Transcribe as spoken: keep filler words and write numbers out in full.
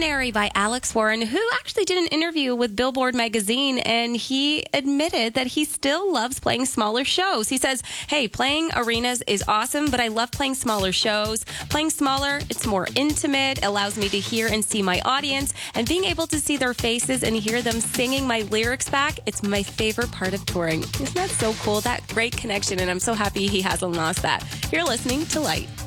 Ordinary by Alex Warren, who actually did an interview with Billboard magazine, and he admitted that he still loves playing smaller shows. He says, hey, playing arenas is awesome, but I love playing smaller shows. Playing smaller, it's more intimate, allows me to hear and see my audience, and being able to see their faces and hear them singing my lyrics back, it's my favorite part of touring. Isn't that so cool? That great connection, and I'm so happy he hasn't lost that. You're listening to Light.